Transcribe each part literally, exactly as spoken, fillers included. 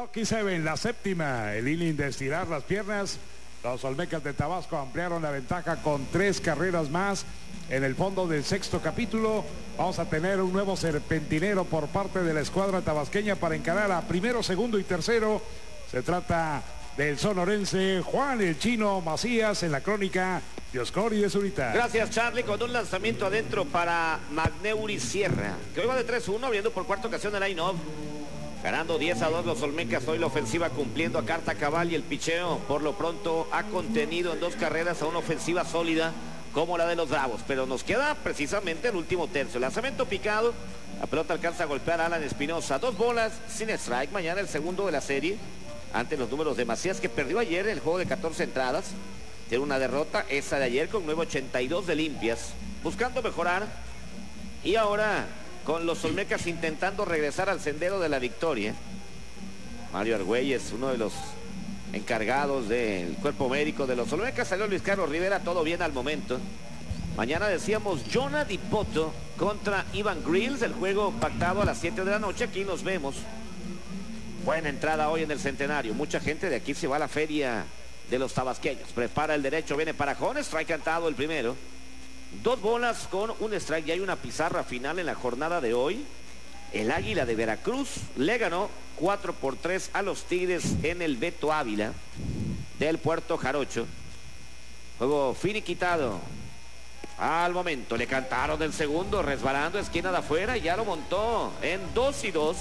Lucky Seven, la séptima, el inning de estirar las piernas. Los Olmecas de Tabasco ampliaron la ventaja con tres carreras más. En el fondo del sexto capítulo vamos a tener un nuevo serpentinero por parte de la escuadra tabasqueña para encarar a primero, segundo y tercero. Se trata del sonorense Juan el Chino Macías en la crónica de Oscori de Zurita. Gracias, Charlie, con un lanzamiento adentro para Magneuri Sierra, que hoy va de tres uno, abriendo por cuarta ocasión el line-off. Ganando diez a dos los Olmecas, hoy la ofensiva cumpliendo a carta cabal y el picheo por lo pronto ha contenido en dos carreras a una ofensiva sólida como la de los Bravos. Pero nos queda precisamente el último tercio. Lanzamiento picado, la pelota alcanza a golpear a Alan Espinosa. Dos bolas sin strike, mañana el segundo de la serie ante los números de Macías, que perdió ayer el juego de catorce entradas. Tiene una derrota, esa de ayer, con nueve ochenta y dos de limpias, buscando mejorar. Y ahora con los Olmecas intentando regresar al sendero de la victoria. Mario Argüelles, uno de los encargados del cuerpo médico de los Olmecas. Salió Luis Carlos Rivera, todo bien al momento. Mañana decíamos Jonah Dipoto contra Ivan Grills, el juego pactado a las siete de la noche. Aquí nos vemos. Buena entrada hoy en el Centenario. Mucha gente de aquí se va a la feria de los tabasqueños. Prepara el derecho, viene para Jón, strike cantado el primero. Dos bolas con un strike y hay una pizarra final en la jornada de hoy. El Águila de Veracruz le ganó cuatro por tres a los Tigres en el Beto Ávila del Puerto Jarocho. Juego finiquitado. Al momento le cantaron el segundo, resbalando esquina de afuera y ya lo montó en dos y dos.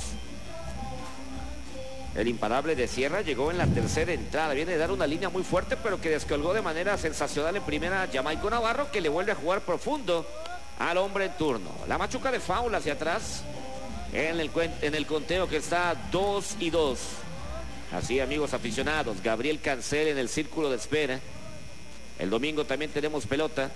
El imparable de Sierra llegó en la tercera entrada. Viene de dar una línea muy fuerte, pero que descolgó de manera sensacional en primera Jamaico Navarro, que le vuelve a jugar profundo al hombre en turno. La machuca de foul hacia atrás en el, en el conteo, que está dos y dos. Así, amigos aficionados, Gabriel Cancel en el círculo de espera. El domingo también tenemos pelota.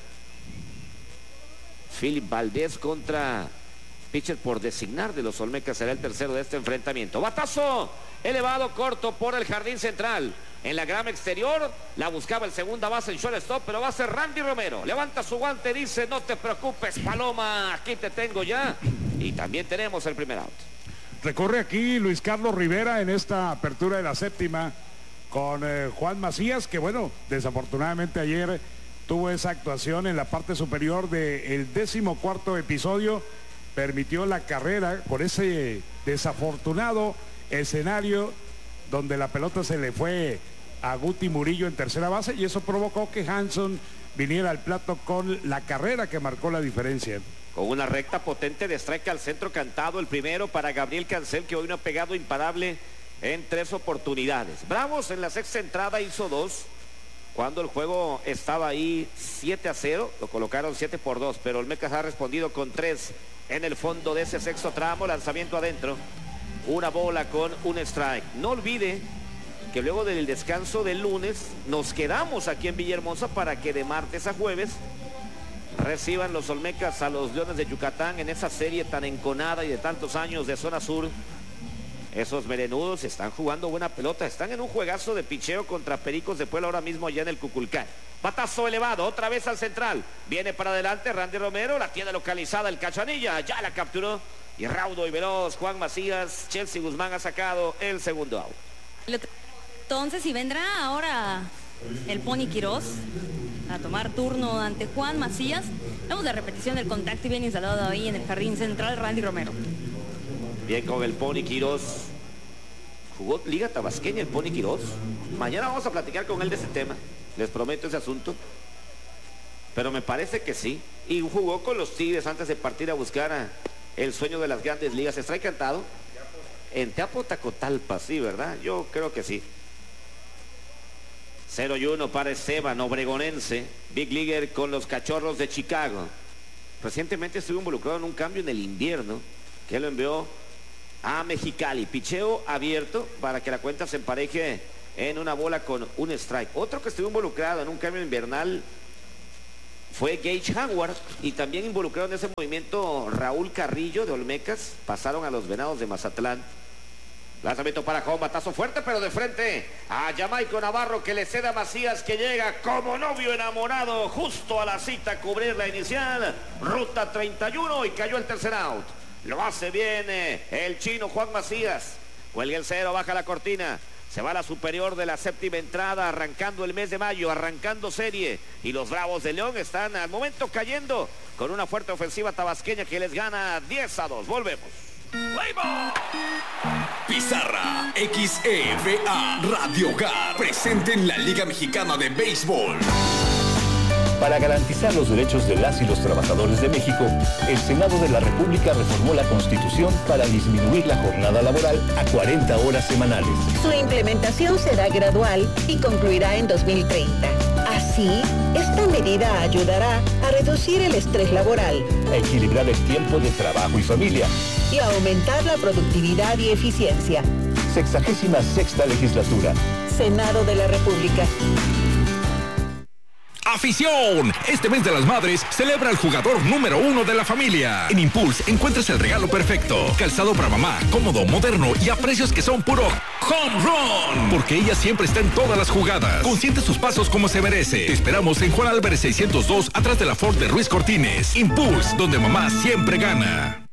Philip Valdés contra pitcher por designar de los Olmecas será el tercero de este enfrentamiento. Batazo elevado corto por el jardín central. En la grama exterior la buscaba el segunda base en shortstop, pero va a ser Randy Romero. Levanta su guante, dice: no te preocupes, Paloma, aquí te tengo ya. Y también tenemos el primer out. Recorre aquí Luis Carlos Rivera en esta apertura de la séptima con eh, Juan Macías, que bueno, desafortunadamente ayer tuvo esa actuación en la parte superior del décimo cuarto episodio. Permitió la carrera por ese desafortunado escenario donde la pelota se le fue a Guti Murillo en tercera base, y eso provocó que Hanson viniera al plato con la carrera que marcó la diferencia. Con una recta potente de strike al centro cantado, el primero para Gabriel Cancel, que hoy no ha pegado imparable en tres oportunidades. Bravos en la sexta entrada hizo dos, cuando el juego estaba ahí siete a cero, lo colocaron siete por dos, pero Olmecas ha respondido con tres en el fondo de ese sexto tramo. Lanzamiento adentro, una bola con un strike. No olvide que luego del descanso del lunes nos quedamos aquí en Villahermosa para que de martes a jueves reciban los Olmecas a los Leones de Yucatán en esa serie tan enconada y de tantos años de zona sur. Esos merenudos están jugando buena pelota, están en un juegazo de picheo contra Pericos de Puebla ahora mismo allá en el Cuculcán. Batazo elevado, otra vez al central, viene para adelante Randy Romero, la tiene localizada el Cachanilla, ya la capturó, y raudo y veloz Juan Macías. Chelsea Guzmán ha sacado el segundo out. Entonces, si vendrá ahora el Pony Quirós a tomar turno ante Juan Macías. Vamos de repetición del contacto y bien instalado ahí en el jardín central Randy Romero. Bien con el Pony Quirós. ¿Jugó Liga Tabasqueña el Pony Quirós? Mañana vamos a platicar con él de ese tema. Les prometo ese asunto. Pero me parece que sí. Y jugó con los Tigres antes de partir a buscar a el sueño de las grandes ligas. ¿Está encantado? En Teapo Tacotalpa, sí, ¿verdad? Yo creo que sí. cero y uno para Esteban, obregonense. Big Leaguer con los Cachorros de Chicago. Recientemente estuvo involucrado en un cambio en el invierno que lo envió a Mexicali. Picheo abierto para que la cuenta se empareje en una bola con un strike. Otro que estuvo involucrado en un cambio invernal fue Gage Howard, y también involucrado en ese movimiento Raúl Carrillo de Olmecas. Pasaron a los Venados de Mazatlán. Lanzamiento para Jón, batazo fuerte pero de frente a Jamaico Navarro, que le cede a Macías, que llega como novio enamorado justo a la cita a cubrir la inicial. Ruta treinta y uno y cayó el tercer out. Lo hace bien eh, el chino Juan Macías. Cuelga el cero, baja la cortina. Se va a la superior de la séptima entrada, arrancando el mes de mayo, arrancando serie. Y los Bravos de León están al momento cayendo con una fuerte ofensiva tabasqueña que les gana diez a dos. Volvemos. Pizarra X E V A Radio Hogar presente en la Liga Mexicana de Béisbol. Para garantizar los derechos de las y los trabajadores de México, el Senado de la República reformó la Constitución para disminuir la jornada laboral a cuarenta horas semanales. Su implementación será gradual y concluirá en dos mil treinta. Así, esta medida ayudará a reducir el estrés laboral, a equilibrar el tiempo de trabajo y familia y a aumentar la productividad y eficiencia. Sexagésima sexta legislatura. Senado de la República. ¡Afición! Este mes de las madres celebra al jugador número uno de la familia. En Impulse encuentras el regalo perfecto. Calzado para mamá, cómodo, moderno y a precios que son puro home run. Porque ella siempre está en todas las jugadas. Consiente sus pasos como se merece. Te esperamos en Juan Álvarez seiscientos dos, atrás de la Ford de Ruiz Cortines. Impulse, donde mamá siempre gana.